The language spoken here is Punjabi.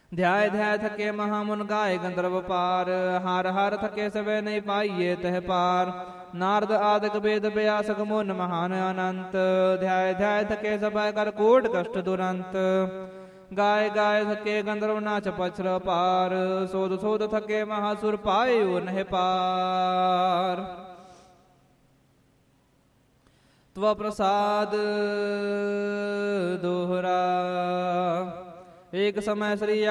ਧਿਆਇ ਧਿਆਇ ਥਕੇ ਮਹਾ ਮੁਨ ਗਾਏ ਗੰਧਰਵ ਪਾਰ। ਹਰ ਹਰ ਥਕੇ ਸਵੇ ਨਹੀਂ ਪਾਈਏ ਤਹ ਪਾਰ। ਨਾਰਦ ਆਦਿਕ ਵੇਦ ਬਿਆਸਕ ਮੁਨ ਮਹਾਨ ਅਨੰਤ। ਧਿਆਇ ਧਿਆਇ ਥਕੇ ਸਭੈ ਕਰ ਕੋਟ ਕਸ਼ਟ ਦੁਰੰਤ। ਗਾਏ ਗਾਏ ਥਕੇ ਗੰਧਰਵ ਨਾਚ ਪਛਰ ਪਾਰ। ਸੋਧ ਸੋਧ ਥਕੇ ਮਹਾਸੁਰ ਪਾਇਓ ਨਹਿ ਪਾਰ। ਤਵ ਪ੍ਰਸਾਦ ਦੋਹਰਾ। ਏਕ ਸਮੈ ਸ੍ਰੀ